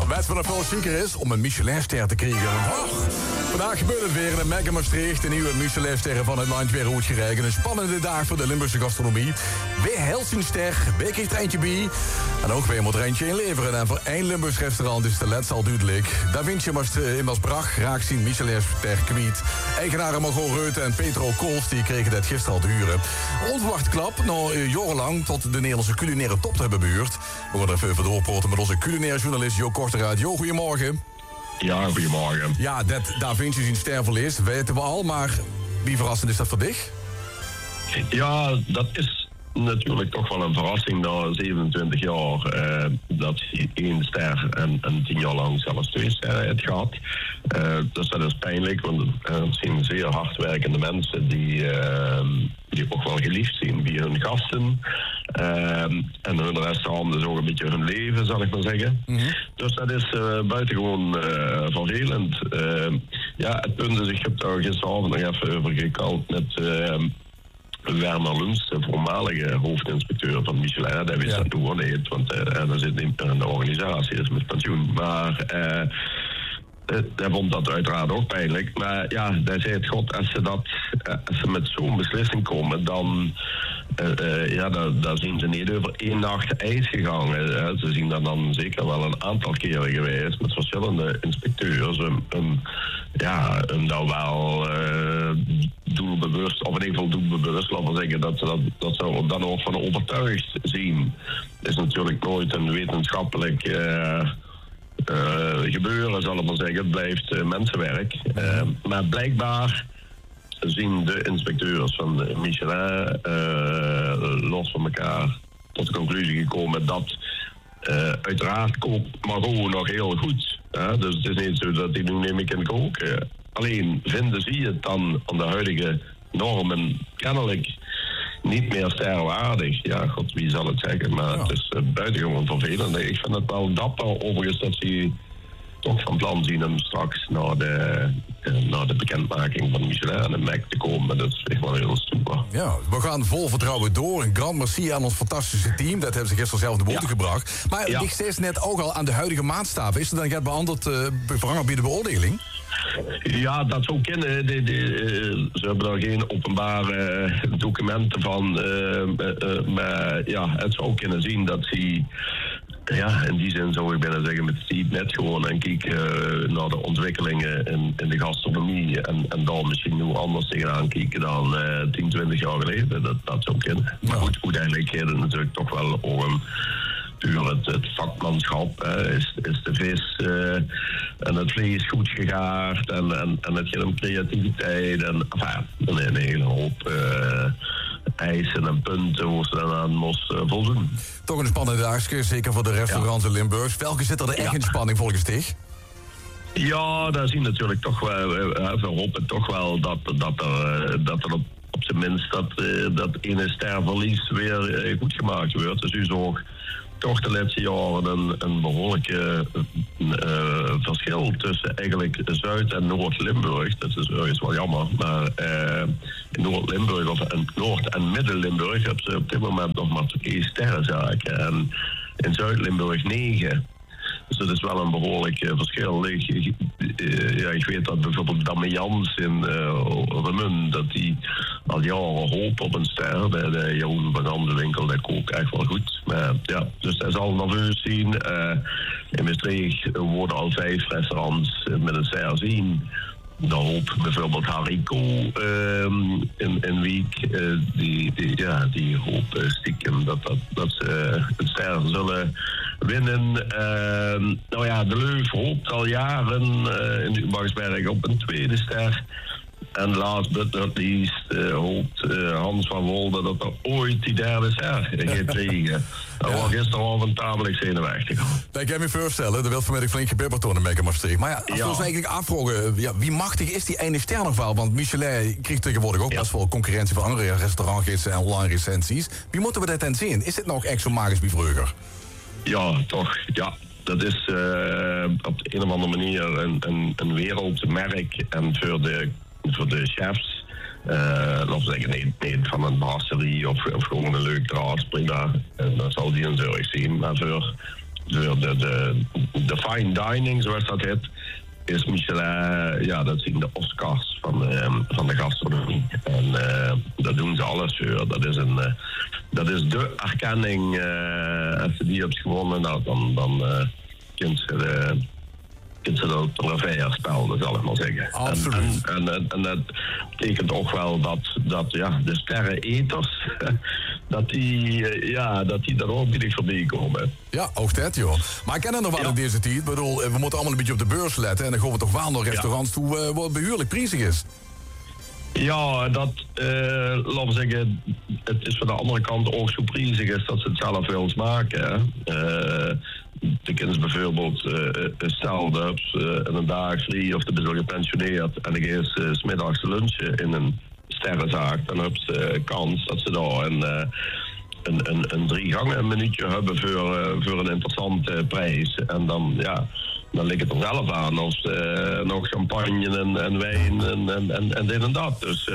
weet wat er veel chiquer is? Om een Michelinster te krijgen. Vandaag gebeurt het weer in de Mega Maastricht. De nieuwe Michelinsterren van het land weer goed gerekend. Een spannende dag voor de Limburgse gastronomie. Weer Helsingster, weer krijgt er eentje bij. En ook weer moet er eentje inleveren. En voor één Limburgs restaurant is de let al duidelijk. Da Vinci in Maasbrach raakt zien Michelinster kwiet. Eigenaren Margot Reuten en Petro Kools die kregen dat gisteren al te huren. Onverwacht klap, jarenlang tot de Nederlandse culinaire top te hebben behuurd. We gaan er even doorpoten met onze culinaire journalist Jo Korteraad. Jo, goedemorgen. Ja, goedemorgen. Ja, dat Da Vinci zijn stervel is, weten we al, maar wie verrassend is dat voor dich? Ja, dat is natuurlijk toch wel een verrassing na 27 jaar dat hij 1 ster en 10 jaar lang zelfs 2 sterren heeft gehad. Dus dat is pijnlijk, want het zijn zeer hardwerkende mensen die ook wel geliefd zijn bij hun gasten. En hun restaurant is ook een beetje hun leven, zal ik maar zeggen. Mm-hmm. Dus dat is buitengewoon vervelend. Ja, het punt is, ik heb daar gisteravond nog even over gekald met Werner Luns, de voormalige hoofdinspecteur van Michelin. Dat wist dat toen gewoon niet, want hij zit niet in de organisatie, is met pensioen. Maar hij vond dat uiteraard ook pijnlijk. Maar ja, hij zei het, god, als ze met zo'n beslissing komen, dan daar zijn ze niet over 1 nacht ijs gegaan. Ze zien dat dan zeker wel een aantal keren geweest met verschillende inspecteurs. Hem dan wel doelbewust, of in ieder geval doelbewust, laten we zeggen, dat ze dan ook van overtuigd zien. Het is natuurlijk nooit een wetenschappelijk gebeuren, zal ik maar zeggen. Het blijft mensenwerk. Maar blijkbaar zien de inspecteurs van Michelin los van elkaar tot de conclusie gekomen dat uiteraard kookt Margot nog heel goed. Dus het is niet zo dat hij nu neem ik in koken. Alleen vinden ze het dan aan de huidige normen kennelijk niet meer sterwaardig. Ja, god, wie zal het zeggen, maar het is buitengewoon vervelend. Ik vind het wel dapper overigens dat ze toch van plan zien om straks naar de bekendmaking van Michelin en de Mac te komen. Dat is echt wel heel stoer. Ja, we gaan vol vertrouwen door. Een grand merci aan ons fantastische team. Dat hebben ze gisteren zelf de boete gebracht. Maar ik steeds net ook al aan de huidige maatstaven. Is er dan behandeld verhangen bij de beoordeling? Ja, dat zou kunnen. Ze hebben daar geen openbare documenten van. Maar ja, het zou kunnen zien dat ze... Ja, in die zin zou ik bijna zeggen met Steve net gewoon en kijken naar de ontwikkelingen in de gastronomie en dan misschien hoe anders tegenaan kijken dan 10, 20 jaar geleden. Dat zou kunnen. Maar goed, uiteindelijk gaat het natuurlijk toch wel om puur het vakmanschap. Is de vis en het vlees goed gegaard en het gaat om creativiteit en een hele hoop eisen en punten hoe ze dan aan moest voldoen. Toch een spannende dagje, zeker voor de restaurants in Limburg. Welke zit er echt in spanning volgens dich? Ja, daar zien natuurlijk toch wel, we hopen toch wel dat er op zijn minst dat ene sterverlies weer goed gemaakt wordt. Dus u zag toch de laatste jaren een behoorlijke verschil tussen eigenlijk Zuid- en Noord-Limburg. Dat is wel jammer, maar in Noord-Limburg of in Noord- en Midden-Limburg hebben ze op dit moment nog maar 2 sterrenzaken. En in Zuid-Limburg 9. Dus dat is wel een behoorlijk verschil. Ik weet dat bijvoorbeeld Damme Jans in Remun, dat die al jaren hoopt op een ster. Bij de Jeroen van Gandenwinkel, dat kookt echt wel goed. Maar ja, dus hij zal nerveus zien. In Maastricht worden al 5 restaurants met een ster zien. Dan hoopt bijvoorbeeld Harry Co in Wiek, die hoopt stiekem dat ze een ster zullen winnen. De Leuf hoopt al jaren in Ubangsberg op een 2e ster. En last but not least hoopt Hans van Wolde dat er ooit die 3e ster gaat krijgen. Dat was gisteravond tamelijk zenuwachtig. Dat kan je me voorstellen, er wil vanmiddag flink gebibberd worden in Maastricht. Maar als we ons eigenlijk afvragen, wie machtig is die ene ster nog wel? Want Michelin krijgt tegenwoordig ook best wel concurrentie van andere restaurants en online recensies. Wie moeten we dat dan zien? Is dit nog echt zo magisch bij vroeger? Ja, toch. Ja. Dat is op de een of andere manier een wereldmerk en voor de chefs. Laten we zeggen, niet van een brasserie of gewoon een leuk draad, prima. Dan zal die een zorg zien. Maar voor de fine dining, zoals dat heet, is Michelin, ja, dat zien de Oscars van de gastronomie. En daar doen ze alles voor. Dat is de erkenning. Als je die hebt gewonnen, nou, dan kunt ze dat op een revers spelen, zal ik maar zeggen. Absoluut. En dat betekent ook wel dat ja, de sterreneters, dat die er ook niet voorbij komen. Ja, ook dat, joh. Maar ik ken het nog wel in deze tijd. Ik bedoel, we moeten allemaal een beetje op de beurs letten. En dan gaan we toch wel naar restaurants toe wat behoorlijk prijzig is. Ja, dat, laten we zeggen, het is van de andere kant ook zo prijzig is dat ze het zelf willen maken. De kinderen bijvoorbeeld stand-ups en een dag vrij of de best wel gepensioneerd en dan gaan ze 's middags lunchen in een sterrenzaak. Dan hebben ze kans dat ze daar een 3 gangen minuutje hebben voor een interessante prijs. En dan ligt het er zelf aan als nog champagne en wijn en dit en dat. Dus,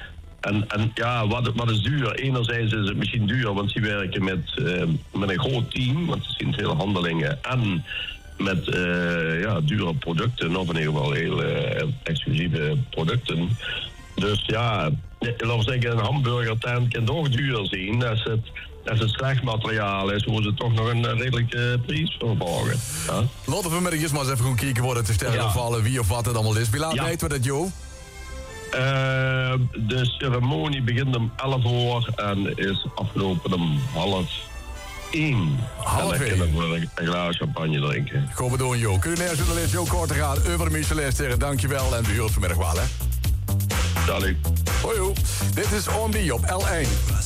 wat is duur? Enerzijds is het misschien duur, want ze werken met een groot team, want ze zien veel handelingen en met dure producten, of in ieder geval heel exclusieve producten. Dus ja, laten we zeggen, een hamburgertent kan toch duur zijn als het slecht materiaal is, moeten ze toch nog een redelijke prijs verborgen. Ja? Laten we vanmiddag maar eens even gaan kijken waar het te sterren vallen, wie of wat het allemaal is. Wie laat weten we dat, Jo? De ceremonie begint om 11 uur en is afgelopen om 12:30. En dan kunnen we een glaas champagne drinken. Gaan we doen, Jo. Culinair journalist Jo Kortegaat over de Michelin-sterren. Dankjewel en we horen vanmiddag wel, hè? Salut. Hoi, Jo. Dit is OMD op L1.